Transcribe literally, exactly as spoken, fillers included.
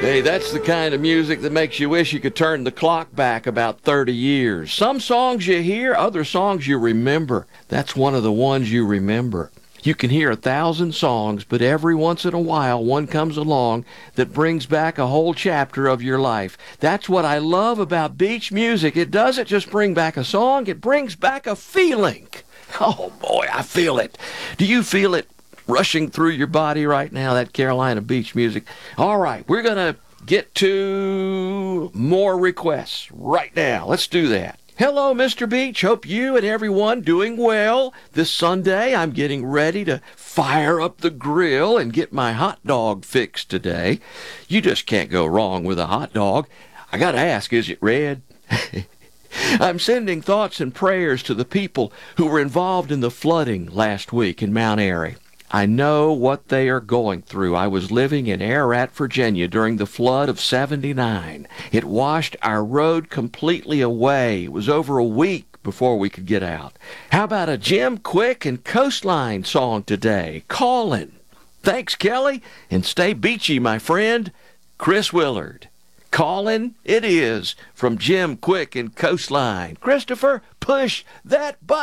Hey, that's the kind of music that makes you wish you could turn the clock back about thirty years. Some songs you hear, other songs you remember. That's one of the ones you remember. You can hear a thousand songs, but every once in a while one comes along that brings back a whole chapter of your life. That's what I love about beach music. It doesn't just bring back a song, it brings back a feeling. Oh boy, I feel it. Do you feel it rushing through your body right now, that Carolina beach music? All right, we're going to get to more requests right now. Let's do that. Hello, Mister Beach. Hope you and everyone doing well. This Sunday, I'm getting ready to fire up the grill and get my hot dog fixed today. You just can't go wrong with a hot dog. I got to ask, is it red? I'm sending thoughts and prayers to the people who were involved in the flooding last week in Mount Airy. I know what they are going through. I was living in Ararat, Virginia during the flood of seventy-nine. It washed our road completely away. It was over a week before we could get out. How about a Jim Quick and Coastline song today? Callin'. Thanks, Kelly, and stay beachy, my friend. Chris Willard. Callin' it is from Jim Quick and Coastline. Christopher, push that button.